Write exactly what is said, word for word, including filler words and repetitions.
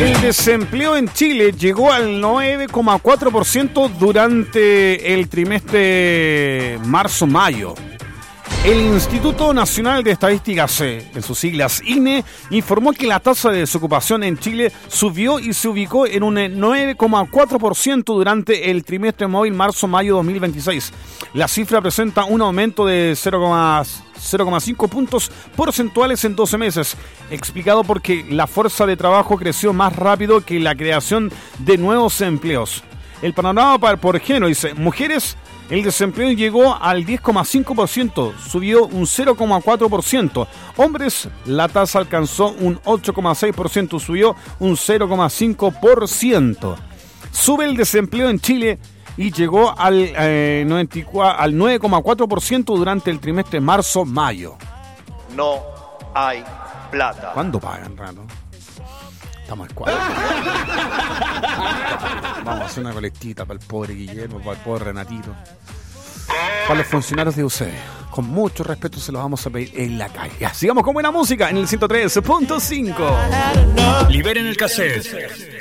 El desempleo en Chile llegó al nueve coma cuatro por ciento durante el trimestre marzo-mayo. El Instituto Nacional de Estadísticas, en sus siglas I N E, informó que la tasa de desocupación en Chile subió y se ubicó en un nueve coma cuatro por ciento durante el trimestre móvil marzo-mayo dos mil veintiséis. La cifra presenta un aumento de cero coma cinco puntos porcentuales en doce meses, explicado porque la fuerza de trabajo creció más rápido que la creación de nuevos empleos. El panorama por género dice: mujeres, el desempleo llegó al diez coma cinco por ciento, subió un cero coma cuatro por ciento. Hombres, la tasa alcanzó un ocho coma seis por ciento, subió un cero coma cinco por ciento. Sube el desempleo en Chile y llegó al, eh, noventa y cuatro, al nueve coma cuatro por ciento durante el trimestre marzo-mayo. No hay plata. ¿Cuándo pagan, Rato? Estamos al cuadro. Vamos a hacer una colectita para el pobre Guillermo, para el pobre Renatito, para los funcionarios de U C. Con mucho respeto se los vamos a pedir en la calle. Ya, sigamos con buena música en el ciento tres punto cinco. Liberen el cassette.